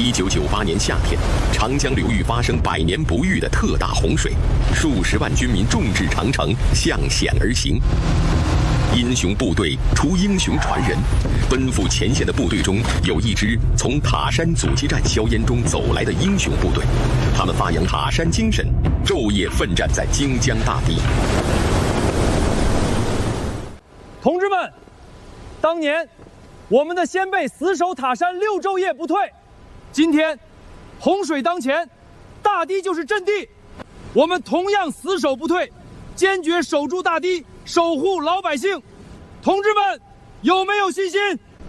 1998年夏天，长江流域发生100年不遇的特大洪水，数十万军民众志长城，向险而行。英雄部队出英雄传人，奔赴前线的部队中有一支从塔山阻击战硝烟中走来的英雄部队，他们发扬塔山精神，昼夜奋战在荆江大堤。 同志们，当年我们的先辈死守塔山6昼夜不退，今天洪水当前，大堤就是阵地，我们同样死守不退，坚决守住大堤，守护老百姓。同志们，有没有信心？